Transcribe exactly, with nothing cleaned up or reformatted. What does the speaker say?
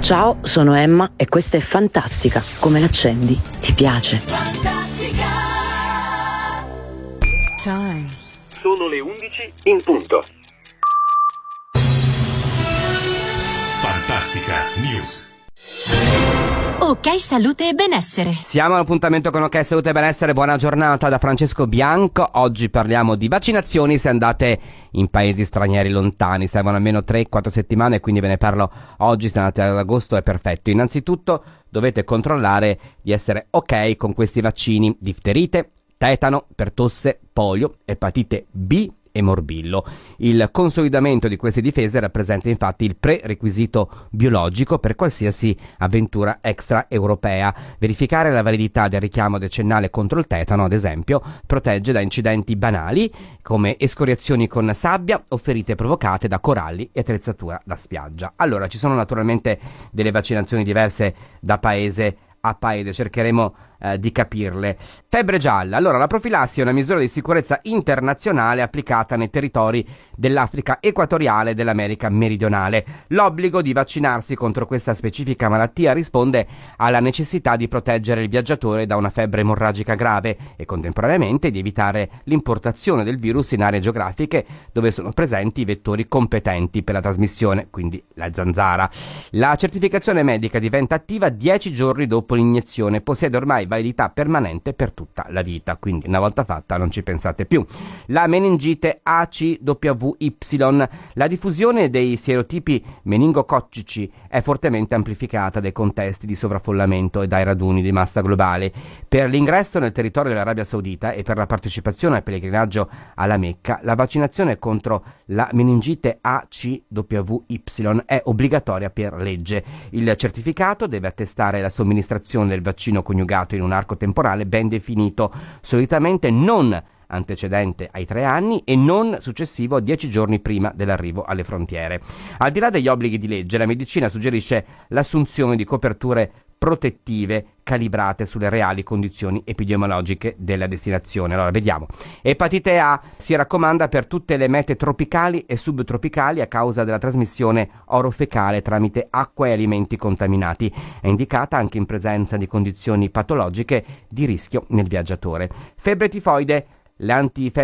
Ciao, sono Emma e questa è Fantastica. Come l'accendi? Ti piace? Fantastica. Time. Sono le undici in punto. Fantastica News. Ok Salute e Benessere. Siamo all'appuntamento con Ok Salute e Benessere. Buona giornata da Francesco Bianco. Oggi parliamo di vaccinazioni. Se andate in paesi stranieri lontani servono almeno tre quattro settimane, quindi ve ne parlo oggi. Se andate ad agosto è perfetto. Innanzitutto dovete controllare di essere ok con questi vaccini: difterite, tetano, pertosse, polio, epatite B e morbillo. Il consolidamento di queste difese rappresenta infatti il prerequisito biologico per qualsiasi avventura extraeuropea. Verificare la validità del richiamo decennale contro il tetano, ad esempio, protegge da incidenti banali come escoriazioni con sabbia o ferite provocate da coralli e attrezzatura da spiaggia. Allora, ci sono naturalmente delle vaccinazioni diverse da paese a paese, cercheremo eh, di capirle. Febbre gialla. Allora, la profilassi è una misura di sicurezza internazionale applicata nei territori dell'Africa equatoriale e dell'America meridionale. L'obbligo di vaccinarsi contro questa specifica malattia risponde alla necessità di proteggere il viaggiatore da una febbre emorragica grave e contemporaneamente di evitare l'importazione del virus in aree geografiche dove sono presenti i vettori competenti per la trasmissione, quindi la zanzara. La certificazione medica diventa attiva dieci giorni dopo l'iniezione, possiede ormai validità permanente per tutta la vita, quindi una volta fatta non ci pensate più. La meningite A C W Y. La diffusione dei sierotipi meningococcici è fortemente amplificata dai contesti di sovraffollamento e dai raduni di massa globale. Per l'ingresso nel territorio dell'Arabia Saudita e per la partecipazione al pellegrinaggio alla Mecca, la vaccinazione contro la meningite A C W Y è obbligatoria per legge. Il certificato deve attestare la somministrazione del vaccino coniugato in un arco temporale ben definito, solitamente non antecedente ai tre anni e non successivo a dieci giorni prima dell'arrivo alle frontiere. Al di là degli obblighi di legge, la medicina suggerisce l'assunzione di coperture protettive calibrate sulle reali condizioni epidemiologiche della destinazione. Allora, vediamo. Epatite A si raccomanda per tutte le mete tropicali e subtropicali a causa della trasmissione orofecale tramite acqua e alimenti contaminati. È indicata anche in presenza di condizioni patologiche di rischio nel viaggiatore. Febbre tifoide. L'antifebbre